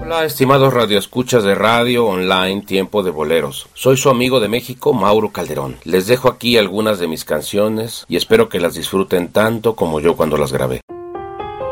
Hola, estimados radioescuchas de radio online Tiempo de Boleros. Soy su amigo de México, Mauro Calderón. Les dejo aquí algunas de mis canciones y espero que las disfruten tanto como yo cuando las grabé.